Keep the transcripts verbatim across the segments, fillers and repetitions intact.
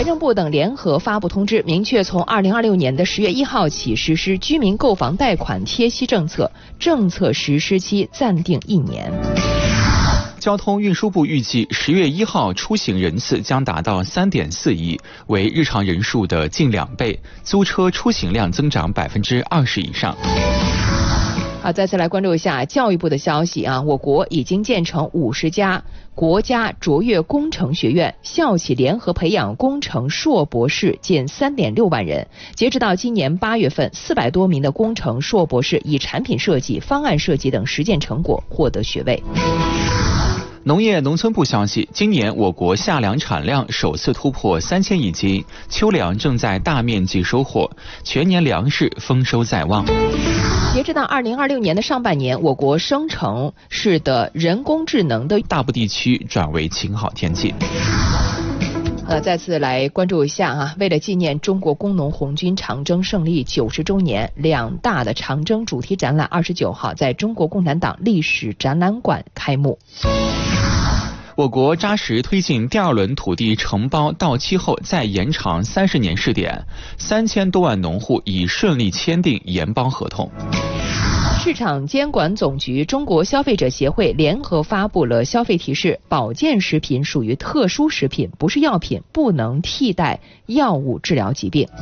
财政部等联合发布通知，明确从二零二六年的十月一号起实施居民购房贷款贴息政策，政策实施期暂定一年。 交通运输部预计，十月一号出行人次将达到三点四亿，为日常人数的近两倍，租车出行量增长百分之二十以上。 啊，再次来关注一下教育部的消息啊，我国已经建成五十家国家卓越工程学院，校企联合培养工程硕博士近三点六万人。截止到今年八月份，四百多名的工程硕博士以产品设计、方案设计等实践成果获得学位。 农业农村部消息，今年我国夏粮产量首次突破三千亿斤，秋粮正在大面积收获，全年粮食丰收在望。 截止到二零二六年的上半年，我国生成式的人工智能的大部地区转为晴好天气。 呃，再次来关注一下啊，为了纪念中国工农红军长征胜利九十周年，两大的长征主题展览二十九号在中国共产党历史展览馆开幕。 我国扎实推进第二轮土地承包到期后再延长三十年试点，三千多万农户已顺利签订研包合同。 市场监管总局、中国消费者协会联合发布了消费提示，保健食品属于特殊食品，不是药品，不能替代药物治疗疾病。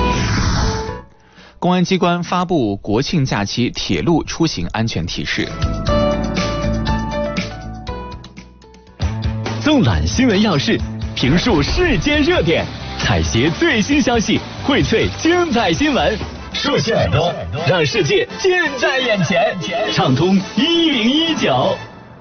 公安机关发布国庆假期铁路出行安全提示。 纵览新闻要事，评述世间热点，采撷最新消息，荟萃精彩新闻。竖起耳朵，让世界近在眼前。畅通一零一九。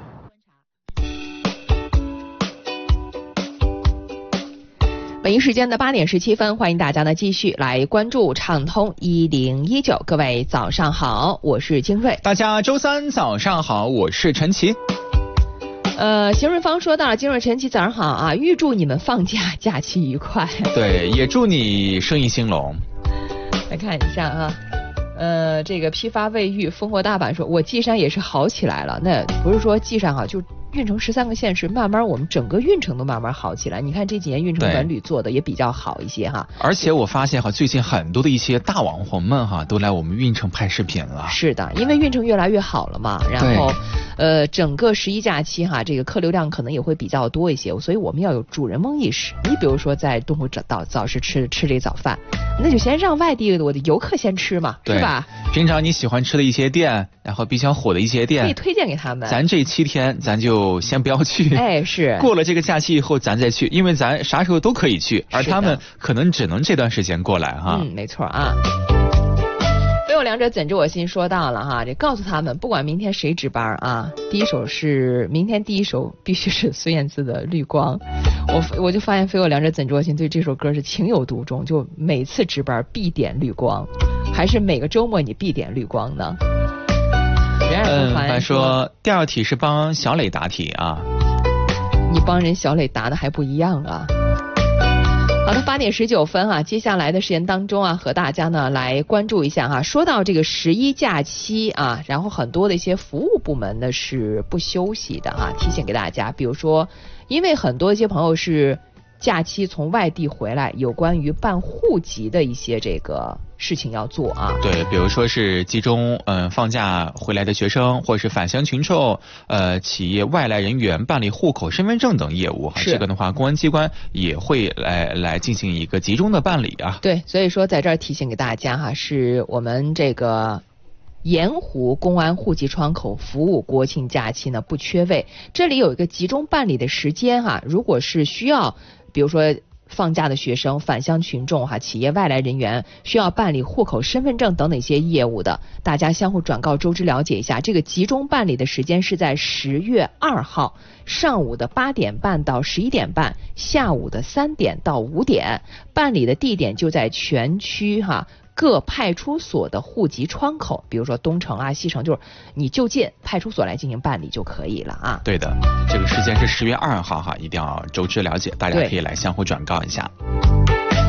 北京时间的八点十七分，欢迎大家呢继续来关注畅通一零一九。各位早上好，我是金瑞。 大家周三早上好，我是陈奇。 呃，邢润芳说到了，金瑞晨奇早上好啊，预祝你们放假假期愉快。 对，也祝你生意兴隆。 来看一下啊，呃，这个批发卫浴烽火大阪说，我稷山也是好起来了。那不是说稷山哈，就运城十三个县市，慢慢我们整个运城都慢慢好起来。你看这几年运城文旅做的也比较好一些哈。 而且我发现哈，最近很多的一些大网红们哈，都来我们运城拍视频了。 是的，因为运城越来越好了嘛，然后呃，整个十一假期哈，这个客流量可能也会比较多一些，所以我们要有主人翁意识。你比如说在东湖早早市吃吃这早饭，那就先让外地我的游客先吃嘛，是吧？ 平常你喜欢吃的一些店，然后比较火的一些店， 可以推荐给他们。 咱这七天咱就先不要去， 哎，是过了这个假期以后咱再去，因为咱啥时候都可以去，而他们可能只能这段时间过来哈。 嗯，没错啊。非有两者怎知我心说到了哈，这告诉他们，不管明天谁值班啊，第一首是明天第一首必须是孙燕姿的《绿光》。我我就发现非有两者怎知我心对这首歌是情有独钟，就每次值班必点《绿光》，还是每个周末你必点《绿光》呢？ 嗯，他说第二题是帮小磊答题啊， 你帮人小磊答的还不一样啊。好的，八点十九分啊，接下来的时间当中啊，和大家呢来关注一下哈、啊。说到这个十一假期啊，然后很多的一些服务部门呢是不休息的啊，提醒给大家，比如说，因为很多一些朋友是假期从外地回来，有关于办户籍的一些这个事情要做啊。 对，比如说是集中嗯、呃、放假回来的学生，或者是返乡群众，呃企业外来人员办理户口、身份证等业务哈，这个的话，公安机关也会来来进行一个集中的办理啊。 对，所以说在这儿提醒给大家哈，是我们这个盐湖公安户籍窗口服务国庆假期呢不缺位，这里有一个集中办理的时间哈，如果是需要，比如说放假的学生、返乡群众哈、企业外来人员需要办理户口、身份证等哪些业务的，大家相互转告周知了解一下。这个集中办理的时间是在十月二号上午的八点半到十一点半，下午的三点到五点，办理的地点就在全区哈。各派出所的户籍窗口，比如说东城啊、西城，就是你就近派出所来进行办理就可以了啊。 对的，这个时间是十月二号哈，一定要周知了解，大家可以来相互转告一下。